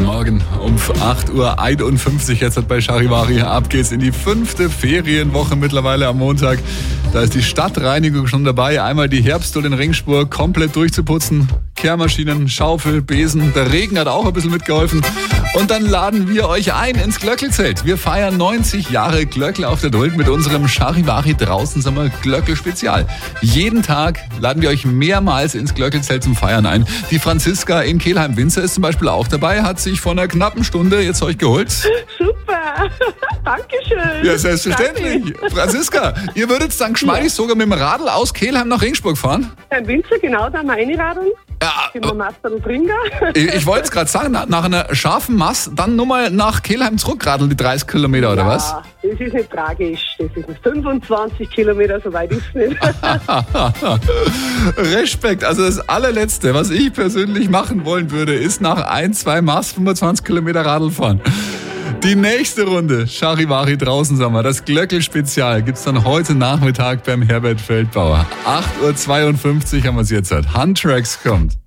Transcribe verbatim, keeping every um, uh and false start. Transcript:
Morgen um acht Uhr einundfünfzig jetzt hat bei Charivari. Ab geht's in die fünfte Ferienwoche mittlerweile am Montag. Da ist die Stadtreinigung schon dabei, einmal die Herbsttull in Ringspur komplett durchzuputzen. Kehrmaschinen, Schaufel, Besen, der Regen hat auch ein bisschen mitgeholfen. Und dann laden wir euch ein ins Glöckelzelt. Wir feiern neunzig Jahre Glöckl auf der Duld mit unserem Charivari draußen Sommer Glöckel Spezial. Jeden Tag laden wir euch mehrmals ins Glöckelzelt zum Feiern ein. Die Franziska in Kelheim-Winzer ist zum Beispiel auch dabei, hat sich vor einer knappen Stunde ihr Zeug geholt. Super, Dankeschön. Ja, selbstverständlich. Danke. Franziska, ihr würdet dann geschmeidig ja. sogar mit dem Radl aus Kelheim nach Ringsburg fahren? Ein Winzer, genau, da meine Radeln. Ja, äh, ich, ich wollte es gerade sagen, nach, nach einer scharfen Mass, dann nur mal nach Kelheim zurückradeln, die dreißig Kilometer, oder ja, was? Das ist nicht tragisch. Das ist fünfundzwanzig Kilometer, so weit ist es nicht. Respekt. Also das allerletzte, was ich persönlich machen wollen würde, ist nach ein, zwei Mass fünfundzwanzig Kilometer Radl fahren. Die nächste Runde, Charivari draußen Sommer, das Glöckel-Spezial, gibt's dann heute Nachmittag beim Herbert Feldbauer. acht Uhr zweiundfünfzig haben wir es jetzt. Handtracks kommt.